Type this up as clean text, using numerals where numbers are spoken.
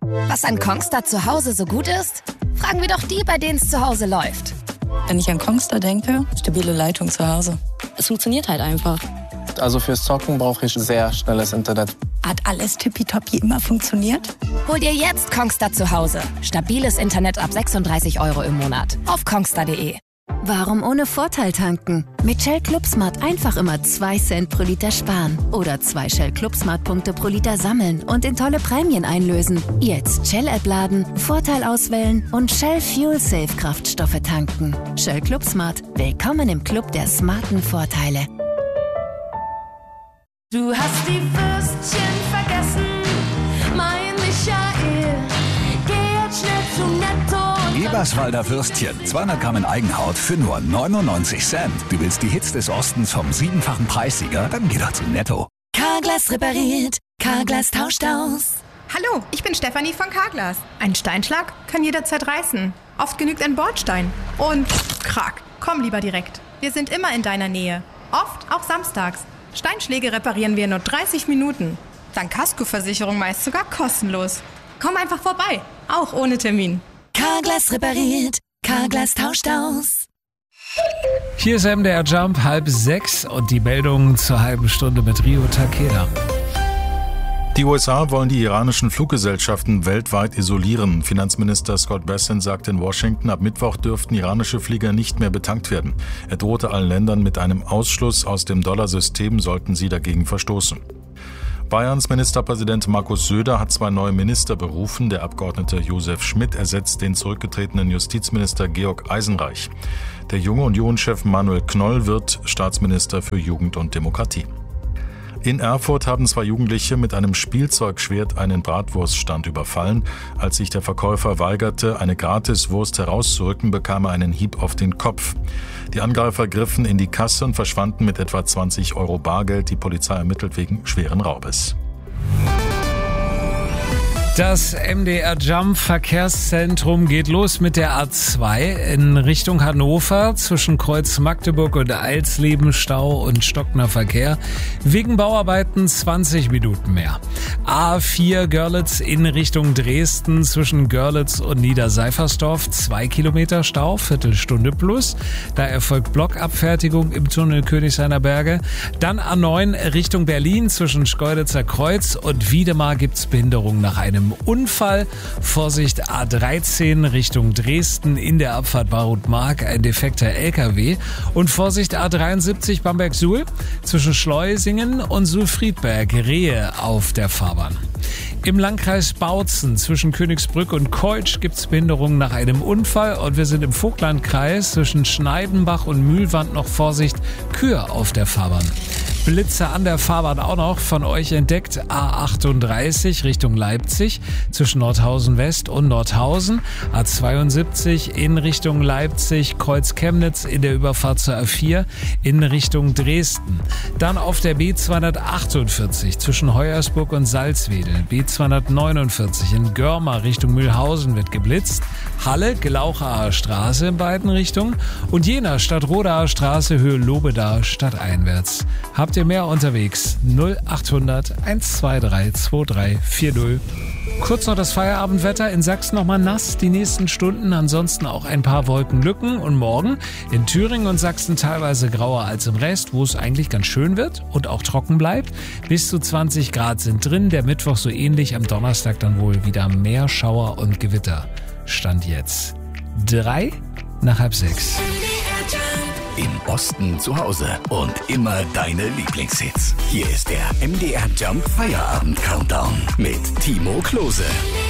Was an Kongstar zu Hause so gut ist? Fragen wir doch die, bei denen es zu Hause läuft. Wenn ich an Kongstar denke, stabile Leitung zu Hause. Es funktioniert halt einfach. Also fürs Zocken brauche ich sehr schnelles Internet. Hat alles tippitoppi immer funktioniert? Hol dir jetzt Kongstar zu Hause. Stabiles Internet ab 36 € im Monat. Auf kongstar.de. Warum ohne Vorteil tanken? Mit Shell Club Smart einfach immer 2 Cent pro Liter sparen. Oder 2 Shell Club Smart Punkte pro Liter sammeln und in tolle Prämien einlösen. Jetzt Shell-App laden, Vorteil auswählen und Shell Fuel Safe Kraftstoffe tanken. Shell Club Smart. Willkommen im Club der smarten Vorteile. Du hast die Würstchen vergessen, mein Michael. Geh jetzt schnell zu Netto. Eberswalder Würstchen, 200 Gramm in Eigenhaut für nur 99 Cent. Du willst die Hits des Ostens vom 7-fachen Preissieger? Dann geh doch zu Netto. Carglass repariert, Carglass tauscht aus. Hallo, ich bin Stefanie von Carglass. Ein Steinschlag kann jederzeit reißen. Oft genügt ein Bordstein. Und krack, komm lieber direkt. Wir sind immer in deiner Nähe. Oft auch samstags. Steinschläge reparieren wir in nur 30 Minuten. Dank Kaskoversicherung meist sogar kostenlos. Komm einfach vorbei, auch ohne Termin. Carglass repariert, Carglass tauscht aus. Hier ist MDR Jump, 5:30 und die Meldung zur halben Stunde mit Rio Takeda. Die USA wollen die iranischen Fluggesellschaften weltweit isolieren. Finanzminister Scott Bessent sagte in Washington, ab Mittwoch dürften iranische Flieger nicht mehr betankt werden. Er drohte allen Ländern mit einem Ausschluss aus dem Dollarsystem, sollten sie dagegen verstoßen. Bayerns Ministerpräsident Markus Söder hat 2 neue Minister berufen. Der Abgeordnete Josef Schmidt ersetzt den zurückgetretenen Justizminister Georg Eisenreich. Der junge Unionschef Manuel Knoll wird Staatsminister für Jugend und Demokratie. In Erfurt haben 2 Jugendliche mit einem Spielzeugschwert einen Bratwurststand überfallen. Als sich der Verkäufer weigerte, eine Gratiswurst herauszurücken, bekam er einen Hieb auf den Kopf. Die Angreifer griffen in die Kasse und verschwanden mit etwa 20 € Bargeld. Die Polizei ermittelt wegen schweren Raubes. Das MDR Jump Verkehrszentrum geht los mit der A2 in Richtung Hannover zwischen Kreuz Magdeburg und Alsleben, Stau und stockender Verkehr. Wegen Bauarbeiten 20 Minuten mehr. A4 Görlitz in Richtung Dresden zwischen Görlitz und Niederseifersdorf 2 Kilometer Stau, Viertelstunde plus. Da erfolgt Blockabfertigung im Tunnel Königshainer Berge. Dann A9 Richtung Berlin zwischen Schkeuditzer Kreuz und Wiedemar gibt's Behinderung nach einem Unfall. Vorsicht A13 Richtung Dresden in der Abfahrt Barut-Mark ein defekter LKW. Und Vorsicht A73 Bamberg-Suhl zwischen Schleusingen und Suhl-Friedberg Rehe auf der Fahrbahn. Im Landkreis Bautzen zwischen Königsbrück und Keutsch gibt's Behinderungen nach einem Unfall und wir sind im Vogtlandkreis zwischen Schneidenbach und Mühlwand noch Vorsicht, Kühe auf der Fahrbahn. Blitze an der Fahrbahn auch noch von euch entdeckt. A38 Richtung Leipzig zwischen Nordhausen West und Nordhausen. A72 in Richtung Leipzig, Kreuz Chemnitz in der Überfahrt zur A4 in Richtung Dresden. Dann auf der B248 zwischen Heuersburg und Salzwedel. B249 in Görmar Richtung Mühlhausen wird geblitzt. Halle, Gelauchaer Straße in beiden Richtungen. Und Jena Stadtrodaer Straße Höhe Lobedaer stadteinwärts. Habt ihr mehr unterwegs? 0800 123 2340. Kurz noch das Feierabendwetter. In Sachsen nochmal nass die nächsten Stunden. Ansonsten auch ein paar Wolkenlücken. Und morgen in Thüringen und Sachsen teilweise grauer als im Rest, wo es eigentlich ganz schön wird und auch trocken bleibt. Bis zu 20 Grad sind drin. Der Mittwoch so ähnlich. Am Donnerstag dann wohl wieder mehr Schauer und Gewitter. Stand jetzt 5:03. Im Osten zu Hause und immer deine Lieblingshits. Hier ist der MDR Jump Feierabend Countdown mit Timo Klose.